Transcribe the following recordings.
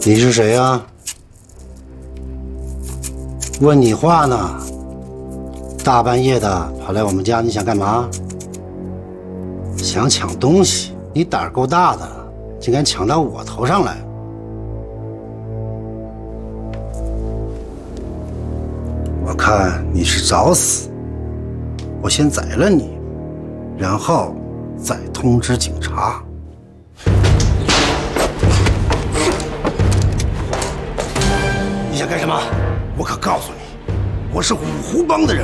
你是谁呀？问你话呢。大半夜的跑来我们家，你想干嘛？想抢东西？你胆儿够大的，竟敢抢到我头上来！我看你是找死。我先宰了你，然后再通知警察。你想干什么？我可告诉你，我是五湖帮的人。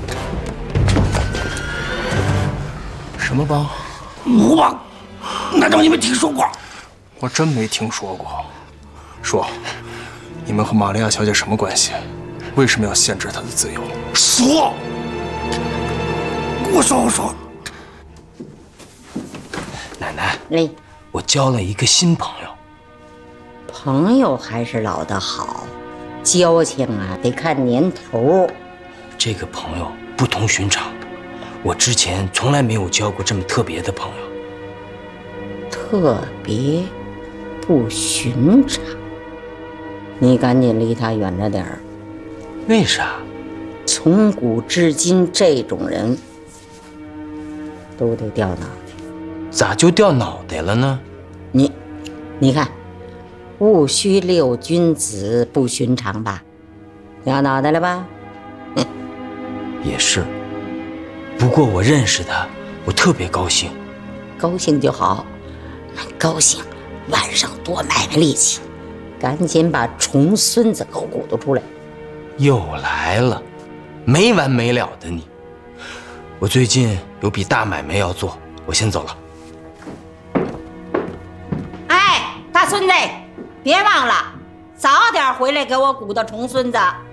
什么帮？ 五湖帮？难道你没听说过？ 我真没听说过。说，你们和玛利亚小姐什么关系？为什么要限制她的自由？ 说！我说。 奶奶，我交了一个新朋友。 朋友还是老的好，交情啊得看年头。 这个朋友不同寻常，我之前从来没有交过这么特别的朋友。 特别不寻常，你赶紧离他远着点儿。 为啥？ 从古至今，这种人都得掉脑袋。 咋就掉脑袋了呢？ 你看，戊戌六君子不寻常吧？掉脑袋了吧？ 也是。不过我认识他，我特别高兴。 高兴就好，那高兴晚上多卖卖力气，赶紧把重孙子给我鼓捣出来。 又来了，没完没了的你。我最近有笔大买卖要做，我先走了。 哎，大孙子，别忘了早点回来给我鼓捣重孙子。